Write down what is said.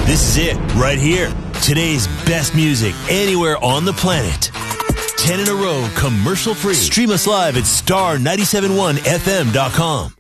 This is it right here. Today's best music anywhere on the planet. 10 in a row, commercial free. Stream us live at star971fm.com.